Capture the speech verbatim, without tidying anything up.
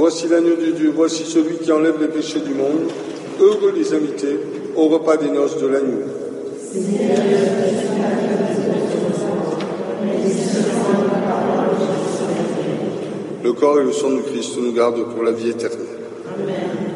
Voici l'agneau de Dieu, voici celui qui enlève les péchés du monde. Heureux les invités au repas des noces de l'agneau. Le corps et le sang du Christ nous gardent pour la vie éternelle. Amen.